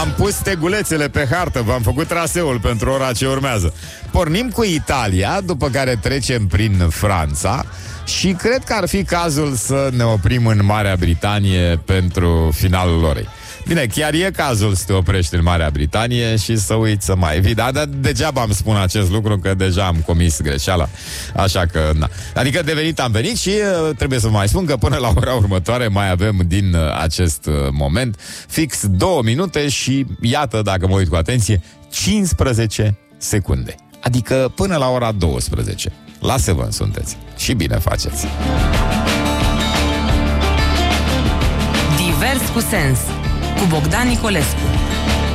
am pus stegulețele pe hartă, v-am făcut traseul pentru ora ce urmează. Pornim cu Italia, după care trecem prin Franța și cred că ar fi cazul să ne oprim în Marea Britanie pentru finalul orei. Bine, chiar e cazul să te oprești în Marea Britanie și să uiți să mai vii. Dar degeaba îmi spun acest lucru, că deja am comis greșeala. Așa că, na. Adică de venit am venit și trebuie să vă mai spun că până la ora următoare mai avem din acest moment fix 2 minute și iată, dacă mă uit cu atenție, 15 secunde. Adică până la ora 12. La Seven sunteți. Și bine faceți. Divers cu sens, cu Bogdan Nicolescu.